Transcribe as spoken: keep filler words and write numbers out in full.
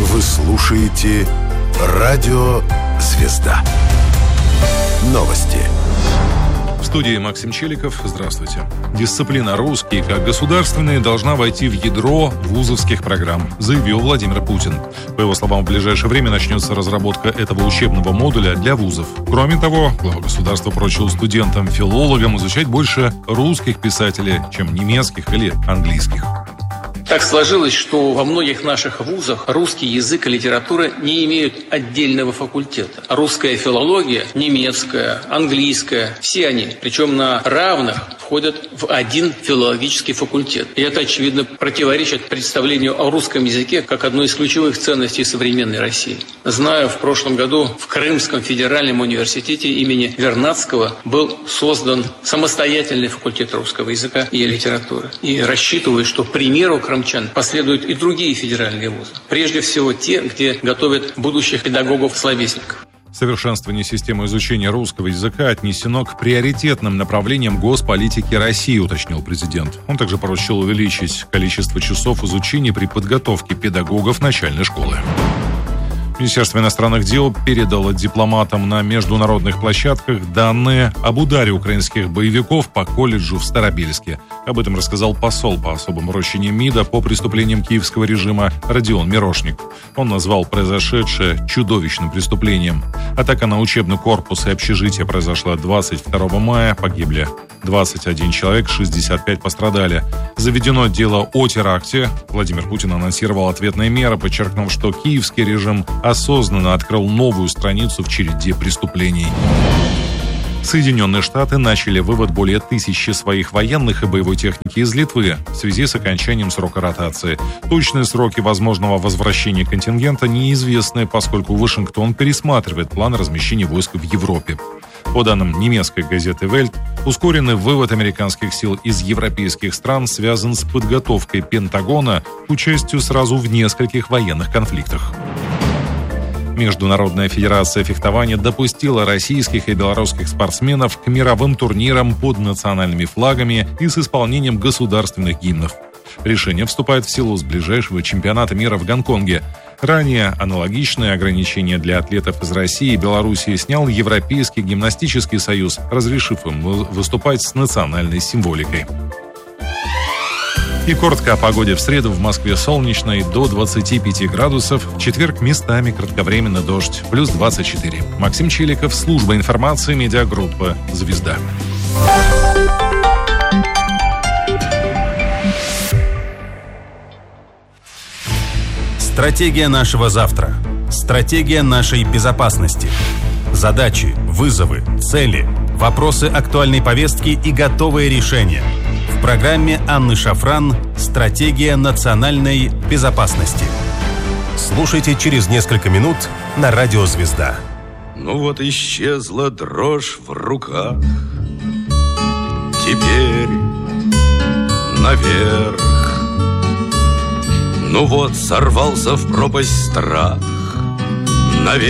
Вы слушаете Радио «Звезда». Новости. В студии Максим Челиков. Здравствуйте. Дисциплина «Русский» как государственная должна войти в ядро вузовских программ, заявил Владимир Путин. По его словам, в ближайшее время начнется разработка этого учебного модуля для вузов. Кроме того, глава государства поручил студентам-филологам изучать больше русских писателей, чем немецких или английских. Так сложилось, что во многих наших вузах русский язык и литература не имеют отдельного факультета. Русская филология, немецкая, английская, все они, причем на равных, входят в один филологический факультет. И это, очевидно, противоречит представлению о русском языке как одной из ключевых ценностей современной России. Знаю, в прошлом году в Крымском федеральном университете имени Вернадского был создан самостоятельный факультет русского языка и литературы. И рассчитываю, что, к примеру крымчан, последуют и другие федеральные вузы. Прежде всего те, где готовят будущих педагогов-словесников. Совершенствование системы изучения русского языка отнесено к приоритетным направлениям госполитики России, уточнил президент. Он также поручил увеличить количество часов изучения при подготовке педагогов начальной школы. Министерство иностранных дел передало дипломатам на международных площадках данные об ударе украинских боевиков по колледжу в Старобельске. Об этом рассказал посол по особым поручениям МИДа по преступлениям киевского режима Родион Мирошник. Он назвал произошедшее чудовищным преступлением. Атака на учебный корпус и общежитие произошла двадцать второго мая. Погибли двадцать один человек, шестьдесят пять пострадали. Заведено дело о теракте. Владимир Путин анонсировал ответные меры, подчеркнув, что киевский режим осознанно открыл новую страницу в череде преступлений. Соединенные Штаты начали вывод более тысячи своих военных и боевой техники из Литвы в связи с окончанием срока ротации. Точные сроки возможного возвращения контингента неизвестны, поскольку Вашингтон пересматривает план размещения войск в Европе. По данным немецкой газеты «Вельт», ускоренный вывод американских сил из европейских стран связан с подготовкой Пентагона к участию сразу в нескольких военных конфликтах. Международная федерация фехтования допустила российских и белорусских спортсменов к мировым турнирам под национальными флагами и с исполнением государственных гимнов. Решение вступает в силу с ближайшего чемпионата мира в Гонконге. Ранее аналогичные ограничения для атлетов из России и Белоруссии снял Европейский гимнастический союз, разрешив им выступать с национальной символикой. И коротко о погоде. В среду в Москве солнечно и до двадцати пяти градусов. В четверг местами кратковременный дождь, плюс двадцать четыре. Максим Челиков, служба информации, медиагруппа «Звезда». Стратегия нашего завтра. Стратегия нашей безопасности. Задачи, вызовы, цели, вопросы актуальной повестки и готовые решения. В программе Анны Шафран «Стратегия национальной безопасности». Слушайте через несколько минут на Радио «Звезда». Ну вот исчезла дрожь в руках. Теперь наверх. Ну вот сорвался в пропасть страх. Наверх.